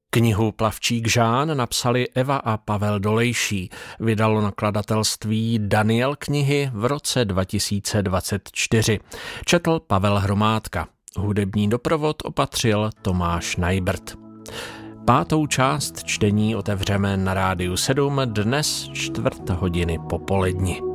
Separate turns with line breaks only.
Knihu Plavčík Žán napsali Eva a Pavel Dolejší. Vydalo nakladatelství Daniel knihy v roce 2024. Četl Pavel Hromádka. Hudební doprovod opatřil Tomáš Najbrt. 5. část čtení otevřeme na Rádiu 7 dnes 4:00 popoledni.